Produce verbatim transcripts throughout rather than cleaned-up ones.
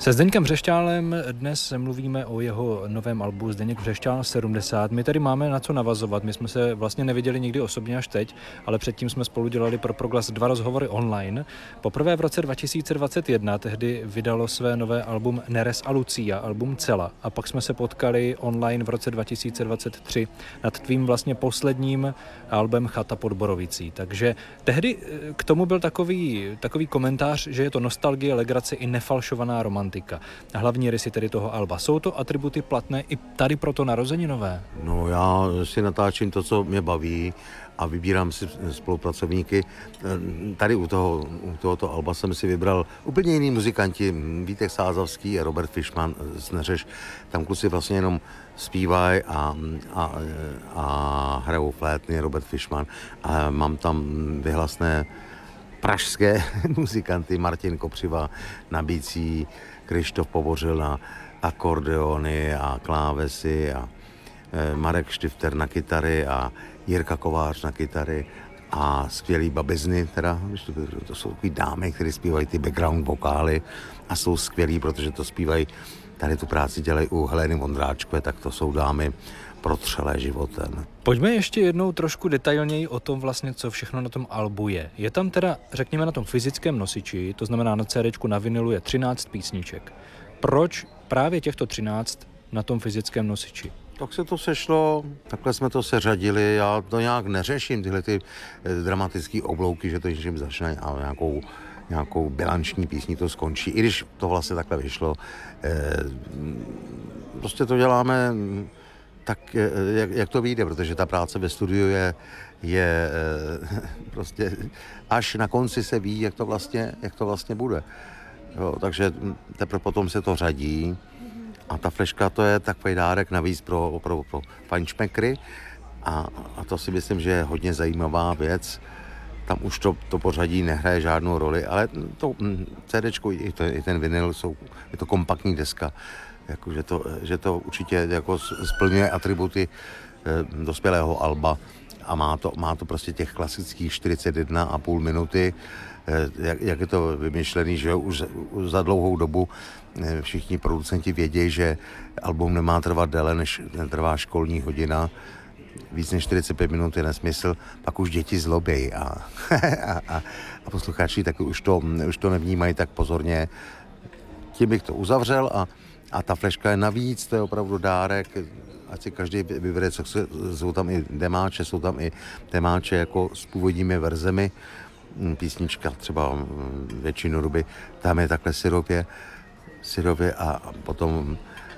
Se Zdeňkem Břešťálem dnes mluvíme o jeho novém albu Zdeněk Břešťál sedmdesát. My tady máme na co navazovat. My jsme se vlastně neviděli nikdy osobně až teď, ale předtím jsme spolu dělali pro Proglas dva rozhovory online. Poprvé v roce dva tisíce dvacet jedna tehdy vydalo své nové album Neres a Lucia, album Cela. A pak jsme se potkali online v roce dva tisíce dvacet tři nad tvým vlastně posledním albem Chata pod Borovicí. Takže tehdy k tomu byl takový, takový komentář, že je to nostalgie, legrace i nefalšovaná romantika. Hlavní rysy tedy toho alba. Jsou to atributy platné i tady pro to narozeninové? No, já si natáčím to, co mě baví a vybírám si spolupracovníky. Tady u, toho, u tohoto alba jsem si vybral úplně jiný muzikanti, Vítek Sázavský a Robert Fischmann z Neřeš. Tam kluci vlastně jenom zpívají a, a, a hrajou flétny, Robert Fischmann. A mám tam vyhlasné pražské muzikanty, Martin Kopřiva na bicí, Krištof Pobořil na akordeony a klávesy a e, Marek Štifter na kytary a Jirka Kovář na kytary a skvělý babizny, teda, to, to jsou takový dámy, které zpívají ty background vokály a jsou skvělí, protože to zpívají, tady tu práci dělají u Heleny Vondráčkové, tak to jsou dámy protřelé životem. Pojďme ještě jednou trošku detailněji o tom vlastně, co všechno na tom albu je. Je tam teda, řekněme, na tom fyzickém nosiči, to znamená na CDčku, na vinilu je třináct písniček. Proč právě těchto třináct na tom fyzickém nosiči? Tak se to sešlo, takhle jsme to seřadili, já to nějak neřeším, tyhle ty dramatické oblouky, že to něčím začne a nějakou, nějakou bilanční písní to skončí, i když to vlastně takhle vyšlo. Prostě to děláme tak, jak, jak to vyjde, protože ta práce ve studiu je, je prostě až na konci se ví, jak to vlastně, jak to vlastně bude. Jo, takže teprve potom se to řadí a ta fleška to je takový dárek navíc pro, pro, pro fančmekry a, a to si myslím, že je hodně zajímavá věc. Tam už to, to pořadí nehraje žádnou roli, ale to CDčko i, to, i ten vinyl jsou, je to kompaktní deska. Jako, že, to, že to určitě jako splňuje atributy e, dospělého alba a má to, má to prostě těch klasických čtyřicet jedna a půl minuty, e, jak, jak je to vymyšlený, že už, už za dlouhou dobu e, všichni producenti vědějí, že album nemá trvat déle, než trvá školní hodina, víc než čtyřicet pět minut je nesmysl, pak už děti zlobějí a, a, a, a posluchači taky už to, už to nevnímají tak pozorně. Tím bych to uzavřel a A ta fleška je navíc, to je opravdu dárek, ať si každý vybere, co chce, jsou tam i demáče, jsou tam i demáče jako s původními verzemi, písnička třeba většinu doby, tam je takhle syropě, syropě a potom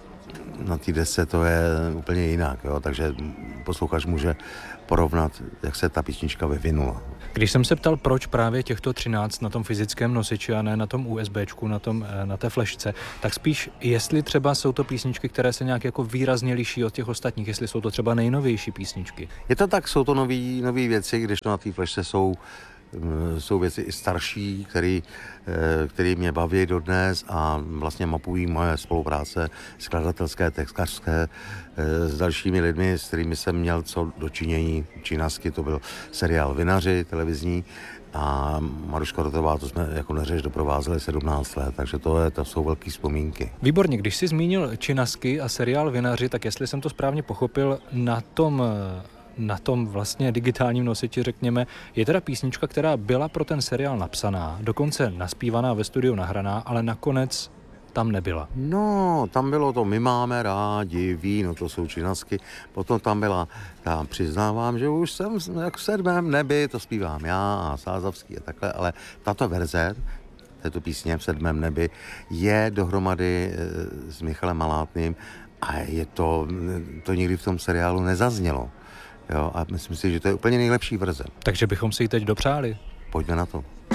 na té desce to je úplně jinak, jo? Takže posluchač může porovnat, jak se ta písnička vyvinula. Když jsem se ptal, proč právě těchto třináct na tom fyzickém nosiči a ne na tom USBčku, na, tom, na té flešce, tak spíš, jestli třeba jsou to písničky, které se nějak jako výrazně liší od těch ostatních, jestli jsou to třeba nejnovější písničky. Je to tak, jsou to nový, nový věci, když to na té flešce jsou jsou věci i starší, který, který mě baví dodnes a vlastně mapují moje spolupráce skladatelské, textařské s dalšími lidmi, s kterými jsem měl co dočinění. Čínasky to byl seriál Vinaři televizní a Maruška Rotová, to jsme jako Neřeš doprovázeli sedmnáct let, takže to, je, to jsou velké vzpomínky. Výborně, když jsi zmínil Čínasky a seriál Vinaři, tak jestli jsem to správně pochopil, na tom na tom vlastně digitálním nosiči, řekněme, je teda písnička, která byla pro ten seriál napsaná, dokonce naspívaná, ve studiu nahraná, ale nakonec tam nebyla. No, tam bylo to My máme rádi víno, to jsou Čínasky, potom tam byla, já přiznávám, že už jsem jak v sedmém nebi, to zpívám já a Sázavský a takhle, ale tato verze této písně v sedmém nebi je dohromady s Michalem Malátným a je to, to nikdy v tom seriálu nezaznělo. Jo, a myslím si, že to je úplně nejlepší verze. Takže bychom si ji teď dopřáli. Pojďme na to.